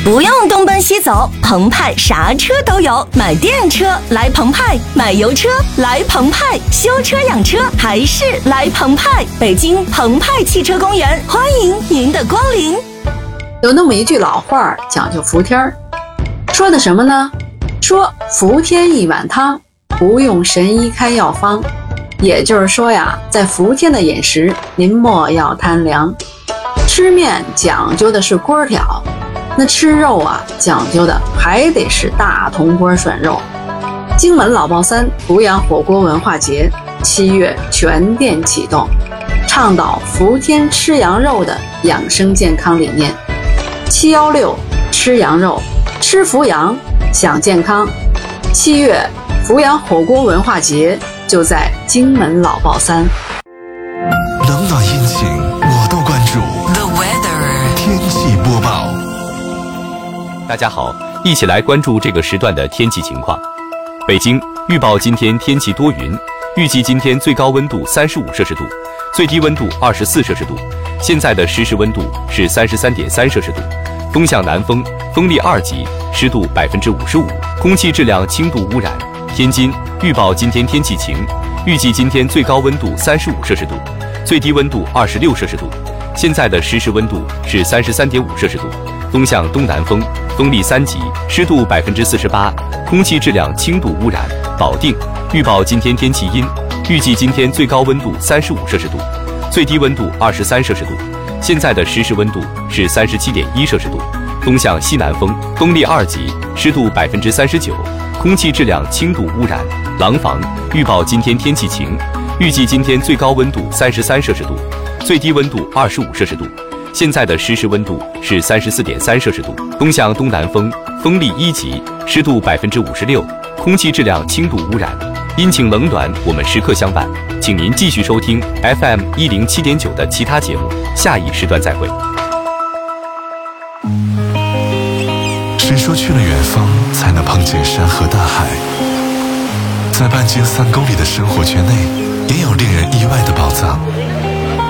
不用东奔西走，澎湃啥车都有。买电车来澎湃，买油车来澎湃，修车养车还是来澎湃。北京澎湃汽车公园，欢迎您的光临。 有那么一句老话讲究服天儿，说的什么呢？说服天一碗汤，不用神医开药方。也就是说呀，在伏天的饮食，您莫要贪凉。吃面讲究的是锅挑，那吃肉啊，讲究的还得是大铜锅涮肉。荆门老爆三阜阳火锅文化节7月全店启动，倡导伏天吃羊肉的养生健康理念。716吃羊肉，吃伏阳，享健康。7月阜阳火锅文化节就在荆门老爆三。 冷暖阴晴我都关注。The weather 天气播报。 大家好，一起来关注这个时段的天气情况。北京预报今天天气多云，预计今天最高温度35摄氏度，最低温度24摄氏度。现在的实时温度是33.3摄氏度，风向南风，风力2级，湿度55%，空气质量轻度污染。天津预报今天天气晴，预计今天最高温度35摄氏度，最低温度26摄氏度。现在的实时温度是33.5摄氏度，风向东南风，风力3级，湿度48%，空气质量轻度污染。保定预报今天天气阴，预计今天最高温度35摄氏度，最低温度23摄氏度。现在的实时温度是37.1摄氏度，风向西南风，风力2级，湿度39%，空气质量轻度污染。廊坊预报今天天气晴，预计今天最高温度33摄氏度，最低温度25摄氏度。现在的实时温度是34.3摄氏度，风向东南风，风力1级，湿度56%，空气质量轻度污染。阴晴冷暖我们时刻相伴，请您继续收听 FM 107.9的其他节目，下一时段再会。 谁说去了远方才能碰见山河大海？在半径3公里的生活圈内，也有令人意外的宝藏。